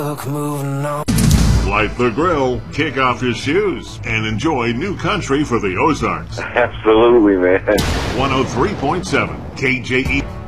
Look, moving on. Light the grill, kick off your shoes, and enjoy new country for the Ozarks. Absolutely, man. 103.7 KJE.